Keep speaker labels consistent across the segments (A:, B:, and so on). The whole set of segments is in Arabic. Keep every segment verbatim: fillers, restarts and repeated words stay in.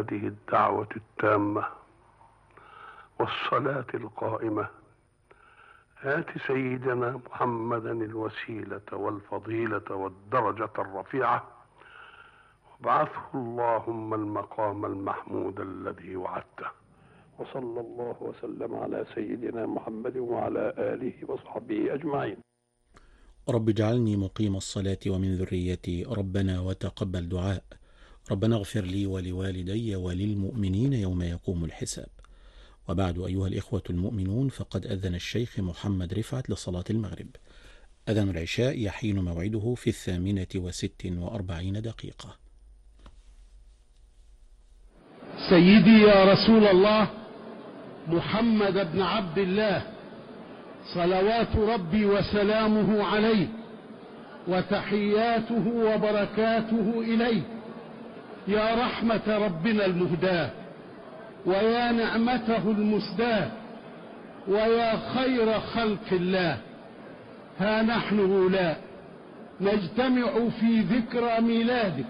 A: هذه الدعوة التامة والصلاة القائمة آت سيدنا محمدا الوسيلة والفضيلة والدرجة الرفيعة وابعثه اللهم المقام المحمود الذي وعدته. وصلى الله وسلم على سيدنا محمد وعلى آله وصحبه أجمعين.
B: رب اجعلني مقيم الصلاة ومن ذريتي، ربنا وتقبل دعاء، ربنا اغفر لي ولوالدي وللمؤمنين يوم يقوم الحساب. وبعد، أيها الإخوة المؤمنون، فقد أذن الشيخ محمد رفعت لصلاة المغرب. أذان العشاء يحين موعده في الثامنة وست وأربعين دقيقة.
C: سيدي يا رسول الله محمد بن عبد الله، صلوات ربي وسلامه عليه وتحياته وبركاته إليه، يا رحمة ربنا المهداة، ويا نعمته المسداة، ويا خير خلق الله. ها نحن هؤلاء نجتمع في ذكرى ميلادك،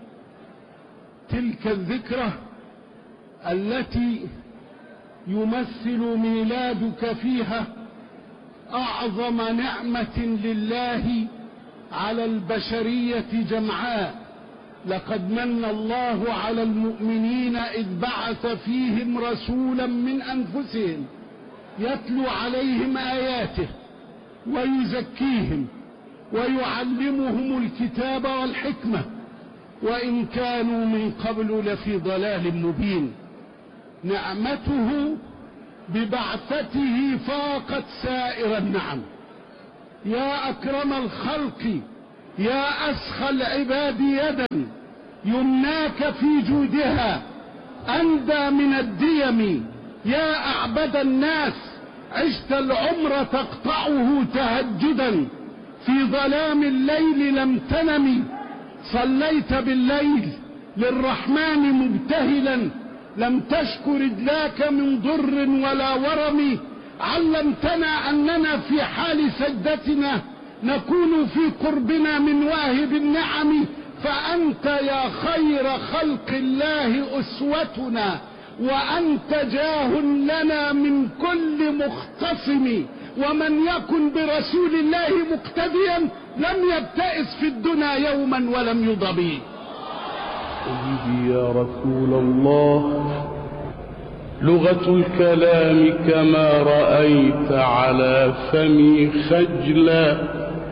C: تلك الذكرى التي يمثل ميلادك فيها أعظم نعمة لله على البشرية جمعاء. لقد من الله على المؤمنين إذ بعث فيهم رسولا من أنفسهم يتلو عليهم آياته ويزكيهم ويعلمهم الكتاب والحكمة وإن كانوا من قبل لفي ضلال مبين. نعمته ببعثته فاقت سائر النعم. يا أكرم الخلق، يا أسخى العباد يدا، يمناك في جودها أندى من الديم. يا أعبد الناس، عشت العمر تقطعه تهجدا، في ظلام الليل لم تنم، صليت بالليل للرحمن مبتهلا، لم تشك رجلاك من ضر ولا ورم. علمتنا أننا في حال سجدتنا نكون في قربنا من واهب النعم، فأنت يا خير خلق الله أسوتنا، وأنت جاه لنا من كل مختصم. ومن يكن برسول الله مقتديا لم يبتئس في الدنيا يوما ولم يضبي.
D: سيدي يا رسول الله، لغة الكلام كما رأيت على فمي خجلا،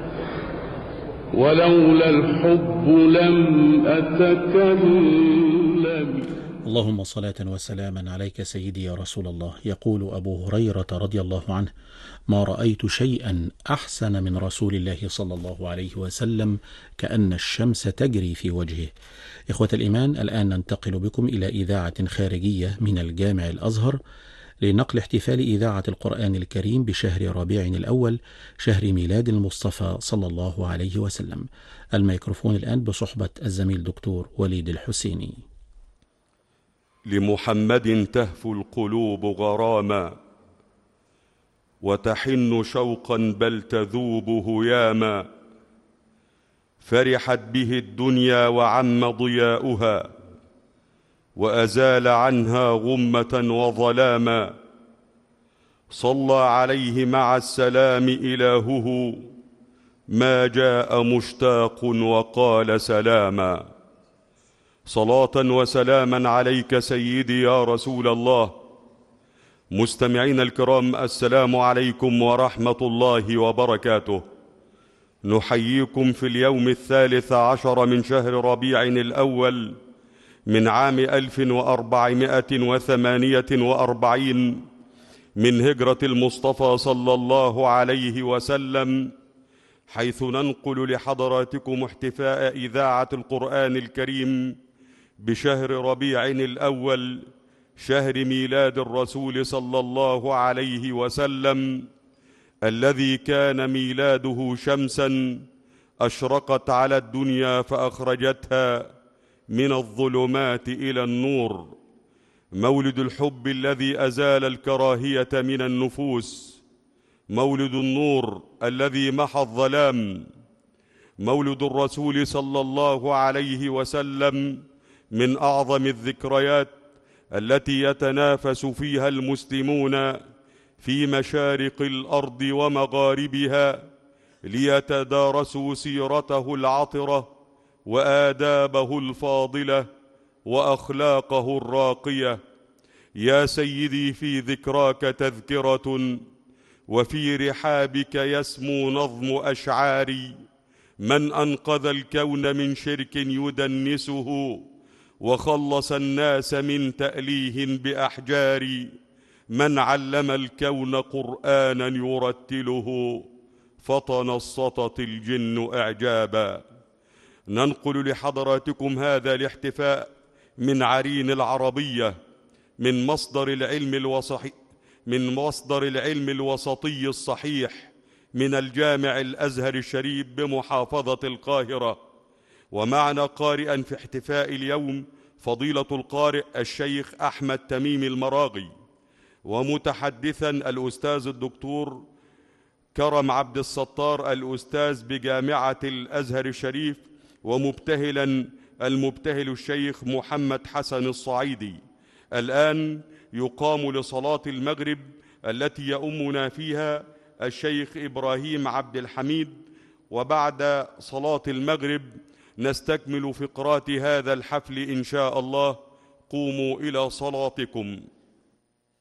D: ولولا الحب لم أتكلم.
B: اللهم صلاة وسلاما عليك سيدي يا رسول الله. يقول أبو هريرة رضي الله عنه: ما رأيت شيئا أحسن من رسول الله صلى الله عليه وسلم، كأن الشمس تجري في وجهه. إخوة الإيمان، الآن ننتقل بكم إلى إذاعة خارجية من الجامع الأزهر لنقل احتفال إذاعة القرآن الكريم بشهر ربيع الأول، شهر ميلاد المصطفى صلى الله عليه وسلم. الميكروفون الآن بصحبة الزميل دكتور وليد الحسيني.
E: لمحمد تهفو القلوب غراما، وتحن شوقا بل تذوب هياما، فرحت به الدنيا وعم ضياؤها، وأزال عنها غمة وظلاما. صلى عليه مع السلام إلهه، ما جاء مشتاق وقال سلاما. صلاة وسلاما عليك سيدي يا رسول الله. مستمعين الكرام، السلام عليكم ورحمة الله وبركاته. نحييكم في اليوم الثالث عشر من شهر ربيع الأول من عام ألف وأربعمائة وثمانية وأربعين من هجرة المصطفى صلى الله عليه وسلم، حيث ننقل لحضراتكم احتفاء إذاعة القرآن الكريم بشهر ربيع الأول، شهر ميلاد الرسول صلى الله عليه وسلم، الذي كان ميلاده شمسا أشرقت على الدنيا فأخرجتها من الظلمات إلى النور. مولد الحب الذي أزال الكراهية من النفوس، مولد النور الذي محى الظلام، مولد الرسول صلى الله عليه وسلم من أعظم الذكريات التي يتنافس فيها المسلمون في مشارق الأرض ومغاربها ليتدارسوا سيرته العطرة وآدابه الفاضلة وأخلاقه الراقية. يا سيدي، في ذكراك تذكرة، وفي رحابك يسمو نظم أشعاري. من أنقذ الكون من شرك يدنسه، وخلص الناس من تأليه بأحجار. من علم الكون قرآنا يرتله، فتنصتت الجن إعجابا. ننقل لحضراتكم هذا الاحتفاء من عرين العربية، من مصدر العلم الوصحي من مصدر العلم الوسطي الصحيح، من الجامع الأزهر الشريف بمحافظة القاهرة. ومعنا قارئا في احتفاء اليوم فضيلة القارئ الشيخ أحمد تميم المراغي، ومتحدثا الأستاذ الدكتور كرم عبد الستار الأستاذ بجامعة الأزهر الشريف، ومبتهلا المبتهل الشيخ محمد حسن الصعيدي. الآن يقام لصلاة المغرب التي يؤمنا فيها الشيخ إبراهيم عبد الحميد، وبعد صلاة المغرب نستكمل فقرات هذا الحفل إن شاء الله. قوموا إلى صلاتكم.